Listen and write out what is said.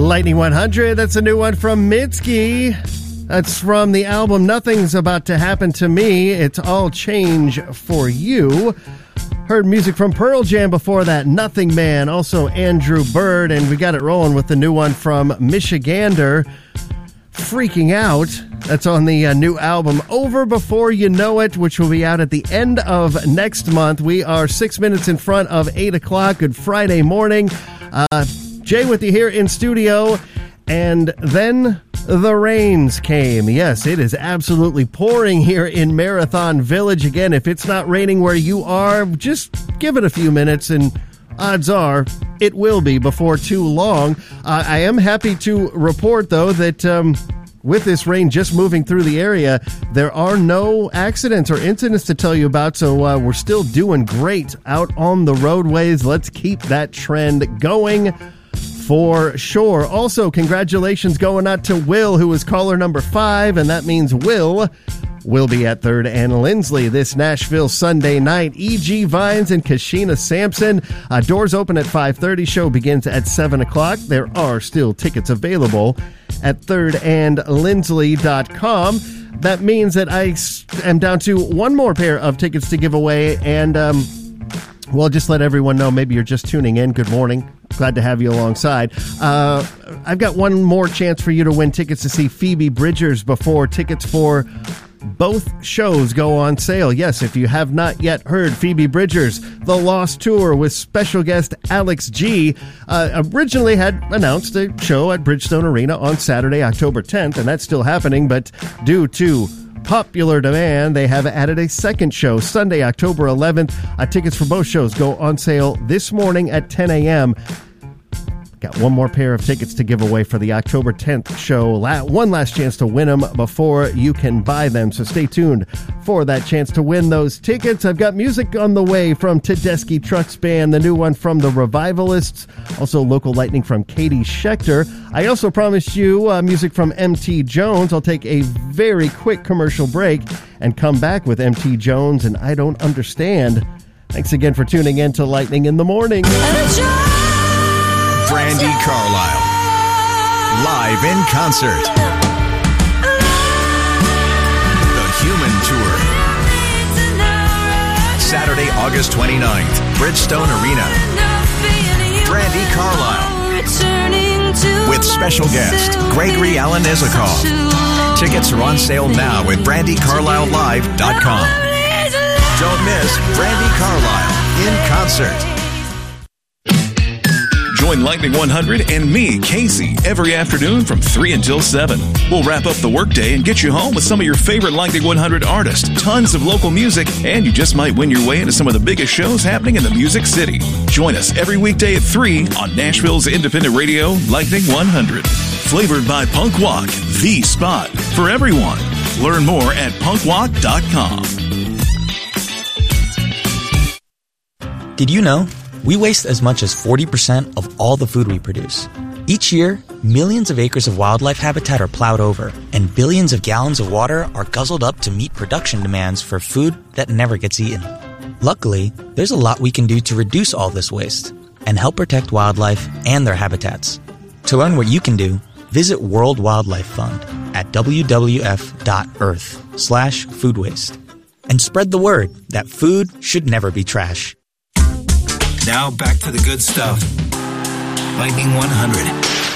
Lightning 100, that's a new one from Mitski. That's from the album Nothing's About to Happen to Me. It's All Change for You. Heard music from Pearl Jam before that, Nothing Man, also Andrew Bird, and we got it rolling with the new one from Michigander, Freaking Out. That's on the new album Over Before You Know It, which will be out at the end of next month. We are 6 minutes in front of 8 o'clock. Good Friday morning. Jay with you here in studio, and then the rains came. Yes, it is absolutely pouring here in Marathon Village. Again, if it's not raining where you are, just give it a few minutes, and odds are it will be before too long. I am happy to report, though, that with this rain just moving through the area, there are no accidents or incidents to tell you about, so we're still doing great out on the roadways. Let's keep that trend going for sure. Also, congratulations going out to Will, who was caller number 5, and that means Will be at 3rd and Lindsley this Nashville Sunday night. E.G. Vines and Kashina Sampson. Doors open at 5:30. Show begins at 7 o'clock. There are still tickets available at thirdandlindsley.com. That means that I am down to one more pair of tickets to give away, and well, just let everyone know, maybe you're just tuning in. Good morning. Glad to have you alongside. I've got one more chance for you to win tickets to see Phoebe Bridgers before tickets for both shows go on sale. Yes, if you have not yet heard Phoebe Bridgers, The Lost Tour with special guest Alex G. Originally had announced a show at Bridgestone Arena on Saturday, October 10th, and that's still happening, but due to popular demand, they have added a second show, Sunday, October 11th. Tickets for both shows go on sale this morning at 10 a.m. Got one more pair of tickets to give away for the October 10th show. One last chance to win them before you can buy them, so stay tuned for that chance to win those tickets. I've got music on the way from Tedeschi Trucks Band, the new one from the Revivalists, also local lightning from Katie Schechter. I also promised you music from M.T. Jones. I'll take a very quick commercial break and come back with M.T. Jones and I Don't Understand. Thanks again for tuning in to Lightning in the Morning. Brandi Carlile, live in concert. The Human Tour. Saturday, August 29th, Bridgestone Arena. Brandi Carlile. With special guest, Gregory Alan Isakov. Tickets are on sale now at BrandiCarlileLive.com. Don't miss Brandi Carlile in concert. Join Lightning 100 and me, Casey, every afternoon from 3 until 7. We'll wrap up the workday and get you home with some of your favorite Lightning 100 artists, tons of local music, and you just might win your way into some of the biggest shows happening in the Music City. Join us every weekday at 3 on Nashville's independent radio, Lightning 100. Flavored by Punk Walk, the spot for everyone. Learn more at punkwalk.com. Did you know? We waste as much as 40% of all the food we produce. Each year, millions of acres of wildlife habitat are plowed over, and billions of gallons of water are guzzled up to meet production demands for food that never gets eaten. Luckily, there's a lot we can do to reduce all this waste and help protect wildlife and their habitats. To learn what you can do, visit World Wildlife Fund at wwf.earth/food waste. And spread the word that food should never be trash. Now back to the good stuff. Lightning 100.